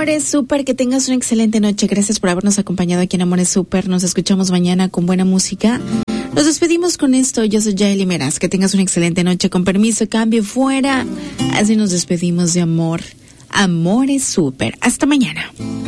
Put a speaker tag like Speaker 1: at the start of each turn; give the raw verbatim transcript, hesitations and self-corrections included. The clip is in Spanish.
Speaker 1: Amores Súper, que tengas una excelente noche. Gracias por habernos acompañado aquí en Amores Súper. Nos escuchamos mañana con buena música. Nos despedimos con esto. Yo soy Yaeli Meraz. Que tengas una excelente noche. Con permiso, cambio fuera. Así nos despedimos de amor. Amores Súper. Hasta mañana.